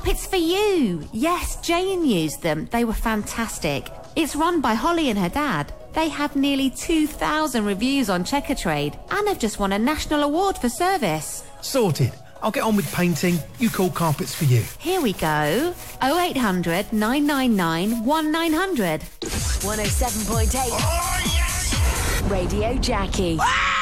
Carpets for You. Yes, Jane used them. They were fantastic. It's run by Holly and her dad. They have nearly 2,000 reviews on Checkatrade and have just won a national award for service. Sorted. I'll get on with painting. You call Carpets for You. Here we go. 0800 999 1900. 107.8. Oh, yes! Radio Jackie. Ah!